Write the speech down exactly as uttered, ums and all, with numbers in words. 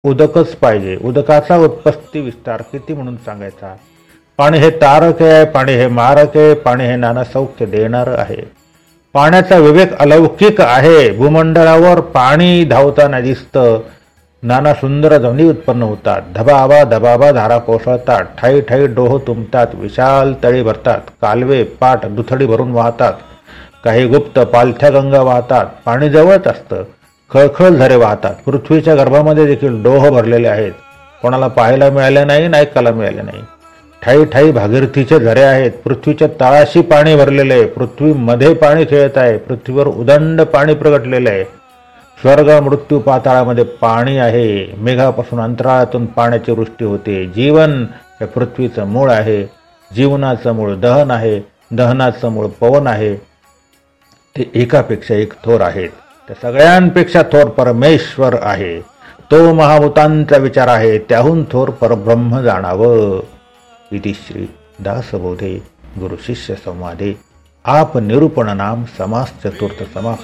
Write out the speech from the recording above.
उदकच पाहिजे. उदकाचा उत्पत्ती विस्तार किती म्हणून सांगायचा. पाणी हे तारक आहे, पाणी हे मारक आहे, पाणी हे नाना सौख्य देणार आहे. पाण्याचा विवेक अलौकिक आहे. भूमंडळावर पाणी धावताना दिसतं. नाना सुंदर ध्वनी उत्पन्न होतात. धबाबा धबाबा धारा कोसळतात. ठाई ठाई डोह तुंबतात. विशाल तळी भरतात. कालवे पाट दुथडी भरून वाहतात. काही गुप्त पालथ्या गंगा वाहतात. पाणी जवळच असतं. खळखळ झरे वाहतात. पृथ्वीच्या गर्भामध्ये देखील डोह भरलेले आहेत. कोणाला पाहायला मिळाले नाही न ऐकायला मिळाले नाही. ठाई ठाई भागीरथीचे झरे आहेत. पृथ्वीच्या तळाशी पाणी भरलेले आहे. पृथ्वीमध्ये पाणी खेळत आहे. पृथ्वीवर उदंड पाणी प्रगटलेले आहे. स्वर्ग मृत्यू पाताळामध्ये पाणी आहे. मेघापासून अंतराळातून पाण्याची वृष्टी होते. जीवन हे पृथ्वीचं मूळ आहे. जीवनाचं मूळ दहन आहे. दहनाचं मूळ पवन आहे. ते एकापेक्षा एक थोर आहेत. त्या सगळ्यांपेक्षा थोर परमेश्वर आहे. तो महाभूतांचा विचार आहे. त्याहून थोर परब्रह्म जाणावं. इति श्री दासबोधे गुरु शिष्य संवादे आप निरूपण नाम समास चतुर्थ समाप्त.